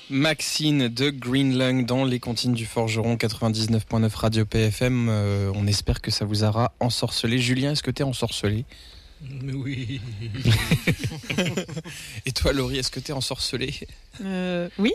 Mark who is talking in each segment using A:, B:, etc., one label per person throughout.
A: Maxine de Green Lung dans les comptines du Forgeron 99.9 Radio PFM. On espère que ça vous aura ensorcelé. Julien, est-ce que t'es ensorcelé ?
B: Oui.
A: Et toi, Laurie, est-ce que t'es ensorcelé ?
C: Oui.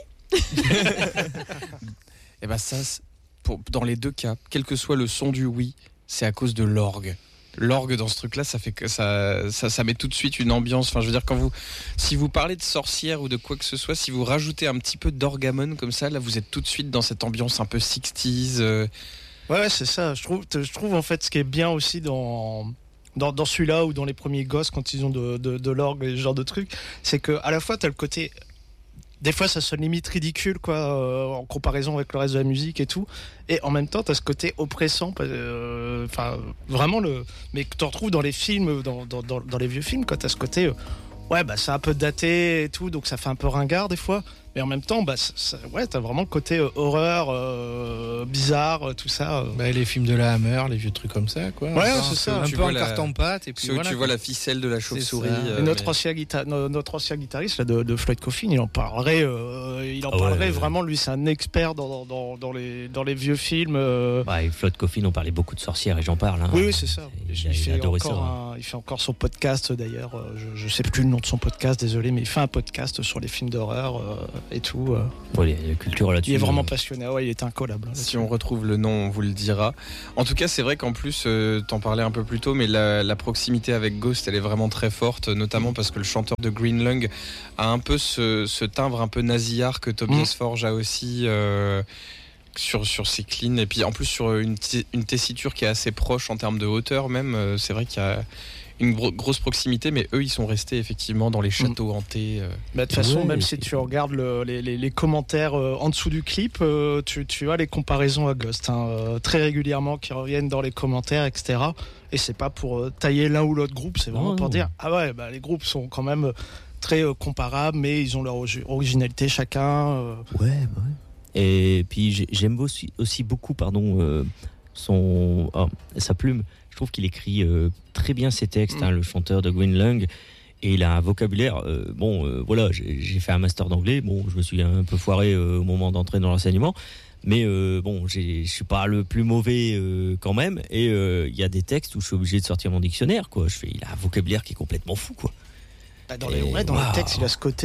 A: Et ben ça, dans les deux cas, quel que soit le son du oui, c'est à cause de l'orgue. L'orgue dans ce truc-là, ça fait que ça met tout de suite une ambiance. Enfin, je veux dire, si vous parlez de sorcière ou de quoi que ce soit, si vous rajoutez un petit peu d'orgamon comme ça, là, vous êtes tout de suite dans cette ambiance un peu 60s.
B: Ouais, c'est ça. Je trouve en fait ce qui est bien aussi dans celui-là ou dans les premiers Ghosts quand ils ont de l'orgue et ce genre de trucs, c'est que à la fois t'as le côté. Des fois, ça sonne limite ridicule, quoi, en comparaison avec le reste de la musique et tout. Et en même temps, t'as ce côté oppressant, vraiment mais que t'en retrouves dans les films, dans les vieux films, quoi. T'as ce côté, c'est un peu daté et tout, donc ça fait un peu ringard des fois. Mais en même temps, t'as vraiment le côté horreur, bizarre, tout ça.
D: Les films de la Hammer, les vieux trucs comme ça, quoi.
B: Ouais, c'est ça.
D: Un peu en carton-pâte. Et puis
A: voilà, tu vois la ficelle de la chauve-souris.
B: Notre ancien guitariste là, de Floyd Coffin, il en parlerait vraiment. Lui, c'est un expert dans les vieux films.
E: Floyd Coffin, on parlait beaucoup de sorcières et j'en parle. Hein.
B: Oui, c'est ça.
E: Il
B: fait encore son podcast d'ailleurs. Je sais plus le nom de son podcast, désolé, mais il fait un podcast sur les films d'horreur. Et tout.
E: La culture là-dessus.
B: Il est vraiment passionné. Il est incollable.
A: Si on retrouve le nom, on vous le dira. En tout cas, c'est vrai qu'en plus, t'en parlais un peu plus tôt, mais la proximité avec Ghost, elle est vraiment très forte, notamment parce que le chanteur de Green Lung a un peu ce timbre un peu nasillard que Tobias Forge a aussi sur ses cleans, et puis en plus sur une tessiture qui est assez proche en termes de hauteur même. C'est vrai qu'il y a une grosse proximité, mais eux ils sont restés effectivement dans les châteaux hantés.
B: De toute façon, même si tu regardes les commentaires en dessous du clip, tu as les comparaisons à Ghost très régulièrement qui reviennent dans les commentaires, etc. Et c'est pas pour tailler l'un ou l'autre groupe, c'est vraiment pour dire les groupes sont quand même très comparables, mais ils ont leur originalité chacun.
E: Et puis j'aime aussi beaucoup sa plume. Je trouve qu'il écrit très bien ses textes, le chanteur de Green Lung, et il a un vocabulaire. J'ai fait un master d'anglais. Je me suis un peu foiré au moment d'entrer dans l'enseignement, mais je suis pas le plus mauvais quand même. Et il y a des textes où je suis obligé de sortir mon dictionnaire, quoi. Il a un vocabulaire qui est complètement fou, quoi.
B: Dans les textes, il a ce côté.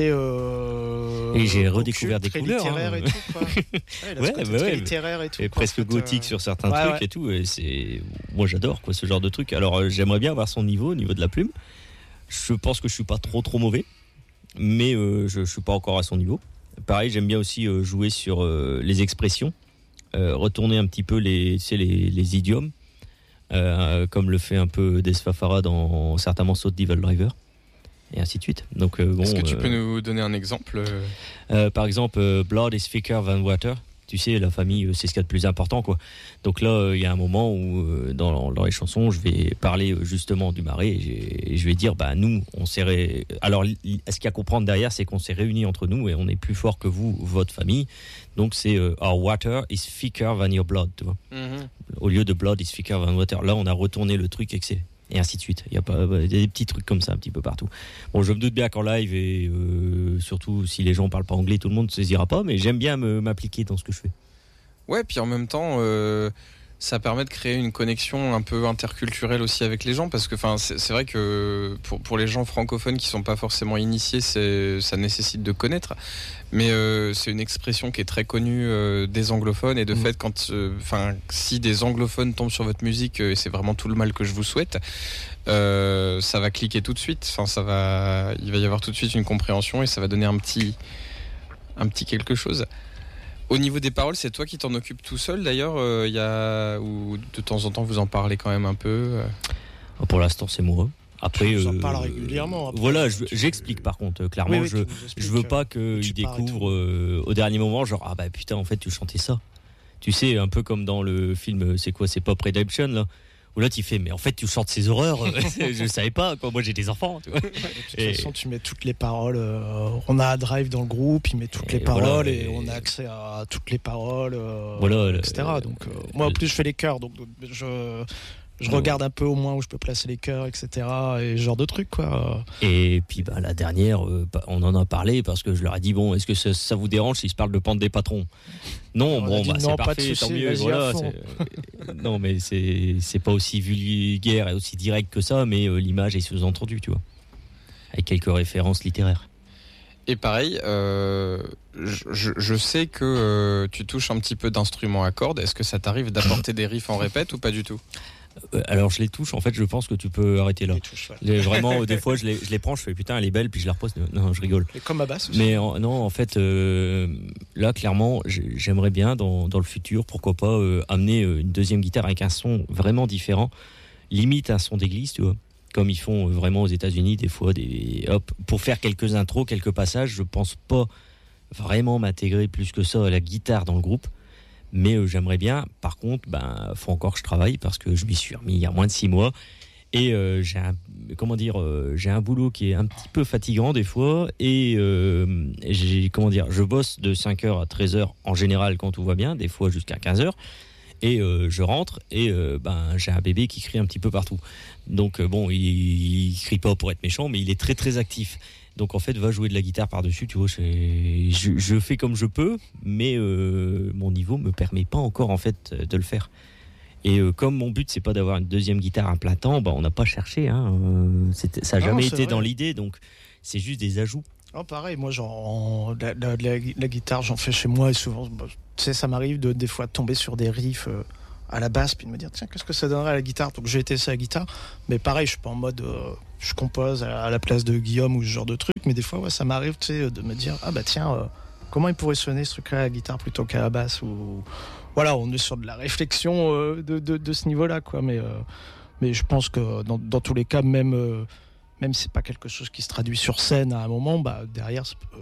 E: Et j'ai redécouvert des couleurs.
B: Littéraire et tout, quoi. Il a ce côté très littéraire et tout.
E: Et presque gothique sur certains trucs et tout. Et moi, j'adore ce genre de truc. Alors, j'aimerais bien avoir son niveau, au niveau de la plume. Je pense que je suis pas trop mauvais, mais je suis pas encore à son niveau. Pareil, j'aime bien aussi jouer sur les expressions, retourner un petit peu les idiomes, comme le fait un peu Desfafara dans certains morceaux de Devil Driver. Et ainsi de suite. Donc,
A: est-ce que tu peux nous donner un exemple ?
E: Par exemple, Blood is thicker than water. Tu sais, la famille, c'est ce qu'il y a de plus important, quoi. Donc là, il y a un moment où, dans les chansons, je vais parler justement du marais et je vais dire, nous, on s'est Alors, ce qu'il y a à comprendre derrière, c'est qu'on s'est réunis entre nous et on est plus fort que vous, votre famille. Donc, c'est our water is thicker than your blood, tu vois. Au lieu de blood is thicker than water. Là, on a retourné le truc et ainsi de suite. Il y a des petits trucs comme ça un petit peu partout. Bon, je me doute bien qu'en live et surtout si les gens parlent pas anglais, tout le monde ne saisira pas, mais j'aime bien m'appliquer dans ce que je fais.
A: Ouais, puis en même temps, ça permet de créer une connexion un peu interculturelle aussi avec les gens, parce que c'est vrai que pour les gens francophones qui sont pas forcément initiés, ça nécessite de connaître, mais c'est une expression qui est très connue des anglophones, et de fait si des anglophones tombent sur votre musique, et c'est vraiment tout le mal que je vous souhaite, ça va cliquer tout de suite, il va y avoir tout de suite une compréhension et ça va donner un petit quelque chose. Au niveau des paroles, c'est toi qui t'en occupes tout seul d'ailleurs, ou de temps en temps vous en parlez quand même un peu
E: Pour l'instant, c'est moi. Après,
B: vous en parle régulièrement. Après,
E: voilà, j'explique par contre clairement. Je veux pas qu'ils découvrent au dernier moment, genre putain, en fait, tu chantais ça. Tu sais, un peu comme dans le film, c'est Pop Redemption là. Où là, tu fais, mais en fait, tu chantes ces horreurs. Je savais pas, quoi. Moi, j'ai des enfants. Tu vois.
B: De toute façon, tu mets toutes les paroles. On a un drive dans le groupe, il met toutes les paroles et on a accès à toutes les paroles, etc. Donc, moi, en plus, je fais les chœurs. Donc, Je regarde un peu au moins où je peux placer les chœurs, etc. Et ce genre de trucs, quoi.
E: Et puis la dernière, on en a parlé parce que je leur ai dit bon, est-ce que ça vous dérange si je parle de pente des patrons? Non,
B: On a dit
E: c'est
B: non, pas de
E: parfait,
B: souci,
E: tant mieux.
B: vas-y à fond.
E: Non, mais c'est pas aussi vulgaire et aussi direct que ça, mais l'image est sous-entendue, tu vois, avec quelques références littéraires.
A: Et pareil, je sais que tu touches un petit peu d'instruments à cordes. Est-ce que ça t'arrive d'apporter des riffs en répète ou pas du tout?
E: Alors je les touche, en fait je pense que tu peux arrêter là. Vraiment des fois je les prends, je fais putain elle est belle, puis je la repose. Non, je rigole.
B: Et comme ma basse aussi.
E: Mais non, en fait là clairement j'aimerais bien dans le futur, pourquoi pas amener une deuxième guitare avec un son vraiment différent, limite un son d'église, tu vois, comme ils font vraiment aux États-Unis des fois, pour faire quelques intros, quelques passages. Je pense pas vraiment m'intégrer plus que ça à la guitare dans le groupe. Mais j'aimerais bien. Par contre, faut encore que je travaille parce que je m'y suis remis il y a moins de 6 mois et j'ai un boulot qui est un petit peu fatigant des fois et je bosse de 5h à 13h en général quand tout va bien, des fois jusqu'à 15h et je rentre et j'ai un bébé qui crie un petit peu partout. Donc il crie pas pour être méchant, mais il est très très actif. Donc en fait, va jouer de la guitare par-dessus, tu vois, je fais comme je peux, mais mon niveau me permet pas encore en fait de le faire. Et comme mon but c'est pas d'avoir une deuxième guitare à plein temps, on n'a pas cherché, hein. Ça a jamais été
B: vrai.
E: dans l'idée, donc c'est juste des ajouts.
B: Oh, pareil, moi la guitare j'en fais chez moi et souvent, tu sais, ça m'arrive des fois de tomber sur des riffs à la basse puis de me dire tiens, qu'est-ce que ça donnerait à la guitare. Donc j'ai été ça à la guitare, mais pareil, je suis pas en mode je compose à la place de Guillaume ou ce genre de truc, mais des fois ça m'arrive, tu sais, de me dire tiens, comment il pourrait sonner ce truc-là à la guitare plutôt qu'à la basse, ou voilà, on est sur de la réflexion de ce niveau-là, quoi. Mais je pense que dans tous les cas, même si c'est pas quelque chose qui se traduit sur scène à un moment, derrière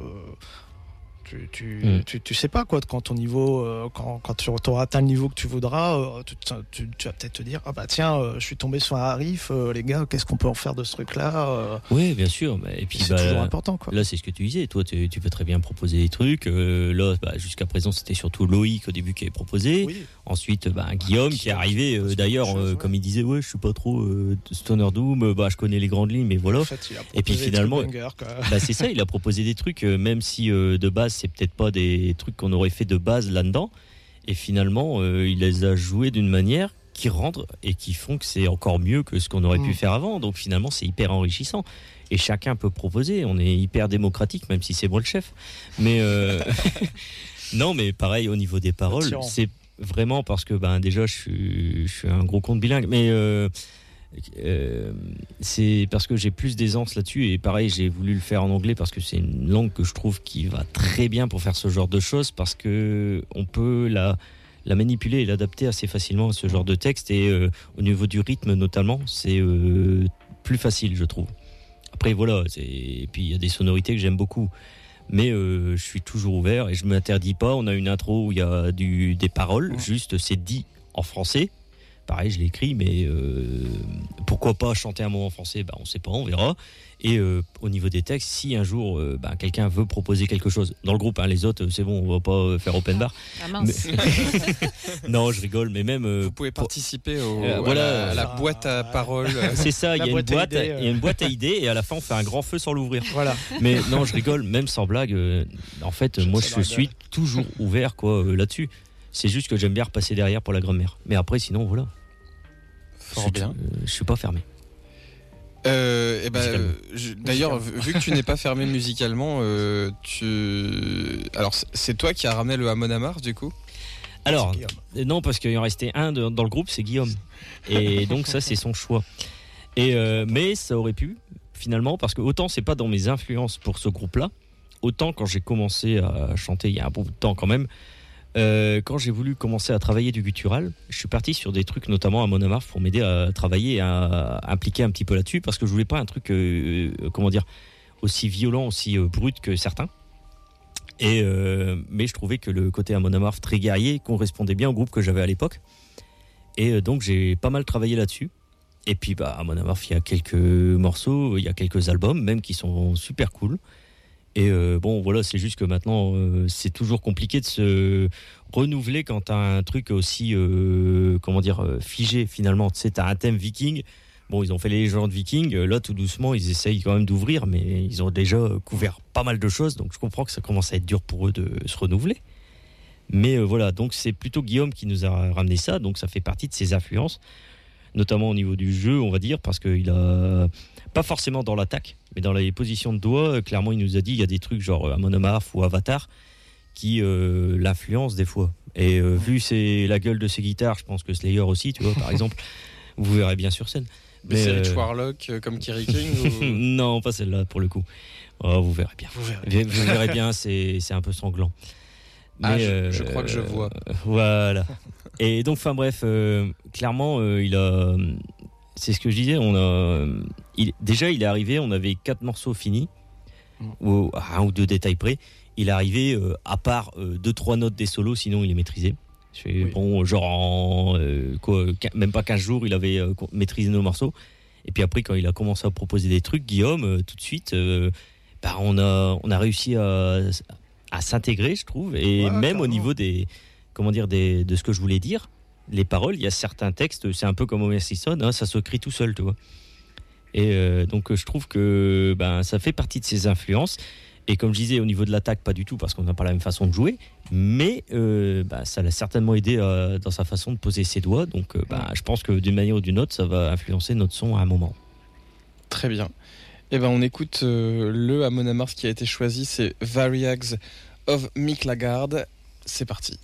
B: tu sais pas, quoi, quand ton niveau, quand tu auras atteint le niveau que tu voudras, tu vas peut-être te dire tiens, je suis tombé sur un riff, les gars, qu'est-ce qu'on peut en faire de ce truc-là.
E: Oui, bien sûr. Et puis
B: c'est toujours important, quoi.
E: Là, c'est ce que tu disais. Toi, tu peux très bien proposer des trucs. Là, jusqu'à présent, c'était surtout Loïc au début qui avait proposé. Oui. Ensuite, Guillaume qui est arrivé. D'ailleurs, comme il disait, je suis pas trop Stoner Doom. Je connais les grandes lignes, mais voilà. En fait, et puis finalement, c'est ça. Il a proposé des trucs, même si de base c'est peut-être pas des trucs qu'on aurait fait de base là-dedans, et finalement il les a joués d'une manière qui rendent et qui font que c'est encore mieux que ce qu'on aurait pu faire avant. Donc finalement c'est hyper enrichissant et chacun peut proposer. On est hyper démocratique, même si c'est moi le chef, mais non, mais pareil au niveau des paroles, c'est vraiment parce que déjà je suis un gros compte bilingue, mais c'est parce que j'ai plus d'aisance là-dessus, et pareil j'ai voulu le faire en anglais parce que c'est une langue que je trouve qui va très bien pour faire ce genre de choses, parce que on peut la manipuler et l'adapter assez facilement à ce genre de texte, et au niveau du rythme notamment c'est plus facile, je trouve. Après voilà, et puis il y a des sonorités que j'aime beaucoup, mais je suis toujours ouvert et je m'interdis pas. On a une intro où il y a des paroles, juste c'est dit en français. Pareil, je l'écris, mais pourquoi pas chanter un mot en français, on sait pas, on verra. Et au niveau des textes, si un jour quelqu'un veut proposer quelque chose dans le groupe, les autres, c'est bon, on va pas faire open bar.
C: Ah mince.
E: Mais... non, je rigole, mais même
A: vous pouvez participer à la boîte à paroles.
E: C'est ça, il y a une boîte à idées, et à la fin on fait un grand feu sans l'ouvrir.
B: Voilà.
E: Mais non, je rigole, même sans blague. En fait, moi je suis toujours ouvert, quoi, là-dessus. C'est juste que j'aime bien repasser derrière pour la grammaire. Mais après, sinon, voilà.
A: Fort bien.
E: Je suis pas fermé.
A: D'ailleurs, vu que tu n'es pas fermé musicalement, alors c'est toi qui as ramené le Amon Amarth, du coup?
E: Alors, non, parce qu'il en restait un dans le groupe, c'est Guillaume. Et donc ça, c'est son choix. Mais ça aurait pu, finalement, parce que autant c'est pas dans mes influences pour ce groupe-là, autant quand j'ai commencé à chanter il y a un bout de temps quand même, quand j'ai voulu commencer à travailler du guttural, je suis parti sur des trucs, notamment à Amon Amarth, pour m'aider à travailler et à impliquer un petit peu là-dessus, parce que je voulais pas un truc aussi violent, aussi brut que certains. Mais je trouvais que le côté Amon Amarth très guerrier correspondait bien au groupe que j'avais à l'époque, et donc j'ai pas mal travaillé là-dessus. Et puis Amon Amarth, il y a quelques morceaux, il y a quelques albums même qui sont super cool. Et bon, voilà, c'est juste que maintenant, c'est toujours compliqué de se renouveler quand t'as un truc aussi, figé finalement. Tu sais, t'as un thème viking. Bon, ils ont fait les légendes vikings. Là, tout doucement, ils essayent quand même d'ouvrir, mais ils ont déjà couvert pas mal de choses. Donc, je comprends que ça commence à être dur pour eux de se renouveler. Mais voilà, donc c'est plutôt Guillaume qui nous a ramené ça. Donc, ça fait partie de ses influences, notamment au niveau du jeu, on va dire, parce qu'il a pas forcément dans l'attaque, mais dans les positions de doigts, clairement, il nous a dit il y a des trucs genre Amon Amarth ou Avatar qui l'influencent des fois. Et vu la gueule de ses guitares, je pense que Slayer aussi, tu vois, par exemple, vous verrez bien sur scène.
A: Mais c'est Rich Warlock comme Kerry King ou...
E: Non, pas celle-là pour le coup. Oh, vous verrez bien. Vous verrez bien, c'est un peu sanglant. Mais,
A: je crois que je vois.
E: Voilà. Et donc, enfin bref, clairement, c'est ce que je disais. Déjà, il est arrivé. On avait 4 morceaux finis, ou à 1 ou 2 détails près. Il est arrivé, à part 2-3 notes des solos, sinon il est maîtrisé. Oui. Bon, genre même pas 15 jours, il avait maîtrisé nos morceaux. Et puis après, quand il a commencé à proposer des trucs, Guillaume, tout de suite, on a réussi à s'intégrer, je trouve. Et même au niveau de ce que je voulais dire, les paroles, il y a certains textes, c'est un peu comme Homer Simpson, hein, ça se crie tout seul, tu vois. Et donc, je trouve que ça fait partie de ses influences. Et comme je disais, au niveau de l'attaque, pas du tout, parce qu'on n'a pas la même façon de jouer. Mais ça l'a certainement aidé dans sa façon de poser ses doigts. Donc je pense que d'une manière ou d'une autre, ça va influencer notre son à un moment.
A: Très bien. Eh ben, on écoute le Amon Amarth qui a été choisi, c'est Variags of Mick Lagarde. C'est parti.